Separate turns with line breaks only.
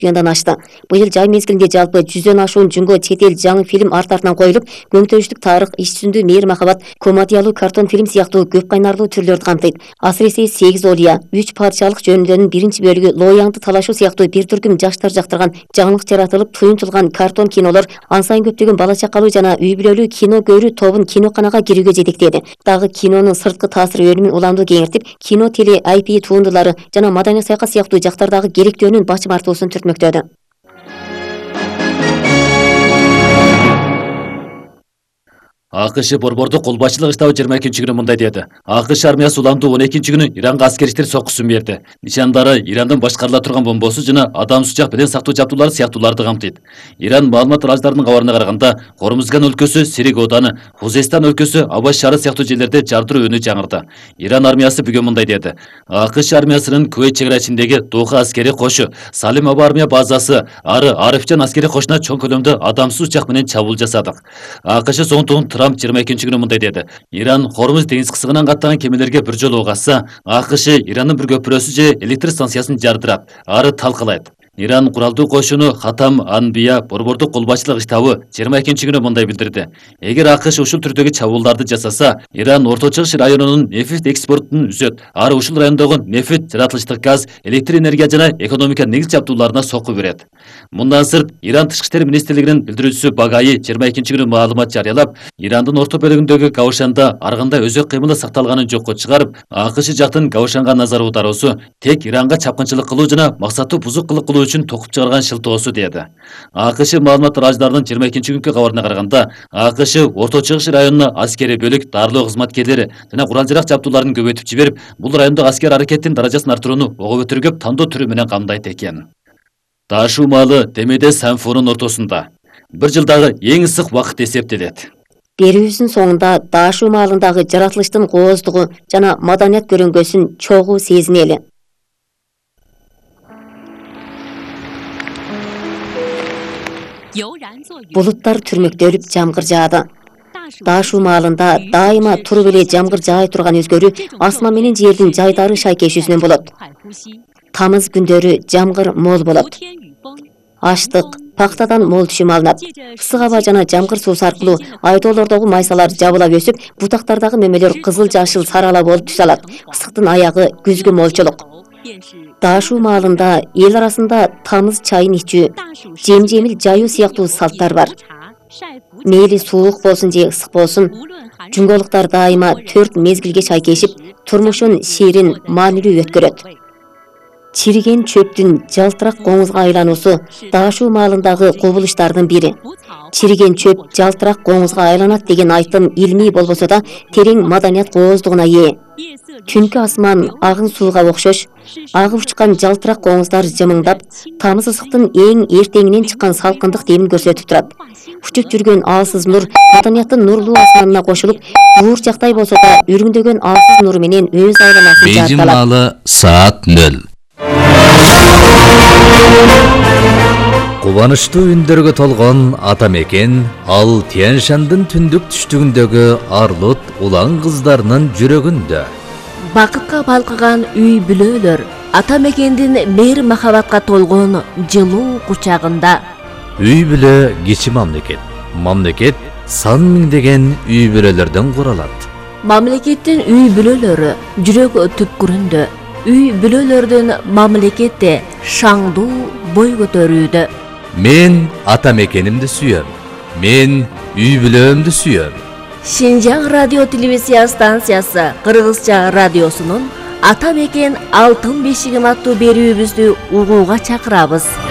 миллиондан ашты. Быйыл жай мезгилинде жалпы 100дөн ашуун жүнгө чет эл жаңы фильм арт-артынан коюлуп, көңтөрүштүк тарых, ич түздүү мейир махабат, комедиялуу картон фильм сыяктуу көп кайнарлуу түрлөрдү камтыйт. Асыресе 8 олия, 3 падышалык жөнүндөнүн биринчи бөлүгү лояңды талашуу сыяктуу бир түркүм жаштар жактырган жаңылык жаратылып туюнтулган картон кинолор ан сайын көптөгөн бала чакалуу жана үй бүлөлүү кино көрүү тобун киноканага кирүүгө жетектеди. Дагы кинонун сырткы таасир өнүмүн уламдуу кеңейтип, кино тили, IP туундулары жана маданий саякат сыяктуу жактардагы керектөөнүн бачым артуусун түртмөктөдү.
АКШ борбордук кол башчылыгы штабы 22-күнү мындай деди. АКШ армиясы уламдуу 12-күнү Иранга аскерчилер соккусун берди. Нишандары Ирандын башкарыла турган бомбосу жана адам сучак менен сактоо жабдуулары сыяктууларды камтыйт. Иран маалымат аждарынын кабарына караганда, Хормузган өлкөсү, Сирик ооданы, Хузестан өлкөсү, Абаш шаары сыяктуу жерлерде жардыруу үнү жаңырды. Иран армиясы бүгүн мындай деди. АКШ армиясынын Кувейт чек ара ичиндеги Доха аскери кошу, Салим аба армия базасы, ары Арифжан аскери кошуна чоң көлөмдө адамсыз учак менен чабуул жасадык. АКШ соңтугун Трамп 22-күнү мындай деди. Иран Хормуз деңиз кысыгынан каттаган кемелерге бир жолу ок атса, АКШ Ирандын бир көпүрөсү же электр станциясын жардырат, ары талкалайт. Иран куралдуу кошуну Хатам Анбия борбордук кол башчылыгы штабы 22-күнү мындай билдирди. Эгер АКШ ушул түрдөгү чабуулдарды жасаса, Иран Орто Чыгыш районунун нефть экспортун үзөт. Ары ушул райондогу нефть, жаратылыштык газ, электр энергия жана экономика негиз жабдууларына сокку берет. Мындан сырт, Иран Тышкы иштер министрлигинин билдирүүчүсү Багаи 22-күнү маалымат жарыялап, Ирандын орто бөлүгүндөгү Гаушанда аргында өзөк кыймылы сакталганын жокко чыгарып, АКШ жактын Гаушанга назар аударуусу тек Иранга чапкынчылык кылуу жана максаттуу бузук кылык кылуу үчүн токуп чыгарган шылтоосу деди. АКШ маалымат аждарынын 22-күнкү кабарына караганда, АКШ Орто Чыгыш районуна аскери бөлүк, дарылоо кызматкерлери жана курал-жарак жабдууларын көбөйтүп жиберип, бул райондогу аскер аракеттин даражасын арттырууну ого өтөргөп тандоо түрү менен камдайт экен. Ташуу маалы Демеде Санфонун ортосунда. Бир жылдагы эң ысык убакыт эсептелет.
Берүүбүздүн соңунда Дашуу маалындагы жаратылыштын кооздугу жана маданият көрүнгөсүн чогуу сезинели. Булуттар түрмөктөлүп жамгыр жаады. Дашуу маалында дайыма туруп эле жамгыр жаай турган өзгөрүү асман менен жердин жайдары шайкешүүсүнөн болот. Тамыз күндөрү жамгыр мол болот. Аштык, пактадан мол түшүм алынат. Ысык аба жана жамгыр суусу аркылуу айдоолордогу майсалар жабылап өсүп, бутактардагы мемелер кызыл-жашыл сарала болуп түс алат. Ысыктын аягы күзгү молчолук. Дашуу маалында эл арасында тамыз чайын ичүү, жем-жемил жаюу сыяктуу салттар бар. Мейли суук болсун же ысык болсун, жүнгөлүктөр дайыма 4 мезгилге шайкешип, турмушун ширин, маанилүү өткөрөт. Чириген чөптүн жалтырак коңузга айлануусу Дашуу маалындагы кубулуштардын бири. Чириген чөп жалтырак коңузга айланат деген айтым илмий болбосо да, терең маданият кооздугуна ээ. Түнкү асман агын сууга окшош, агып учкан жалтырак коңуздар жымыңдап, тамыз ысыктын эң эртеңинен чыккан салкындык демин көрсөтүп турат. Учуп жүргөн алсыз нур маданияттын нурлуу асманына кошулуп, буурчактай болсо да үрүңдөгөн алсыз нуру менен өз айланасын жарыта алат.
Бейжин маалы саат 0. Кубанычтуу үндөргө толгон ата мекен ал Тянь-Шандын түндүк түштүгүндөгү арлут улан кыздарынын жүрөгүндө.
Бакытка балкыган үй бүлөлөр ата мекендин мейир махабатка толгон жылуу кучагында.
Үй бүлө кичи мамлекет. Мамлекет сан миңдеген үй бүлөлөрдөн куралат.
Мамлекеттин үй бүлөлөрү жүрөк түпкүрүндө. Үй бүлөлөрдүн мамлекетте шаңдуу бой көтөрүүдө.
Мен ата мекенимди сүйөм. Мен үй бүлөмдү сүйөм.
Шинжаң радио телевизия станциясы Кыргызча радиосунун Ата мекен алтын бешигим аттуу берүүбүздү угууга чакырабыз.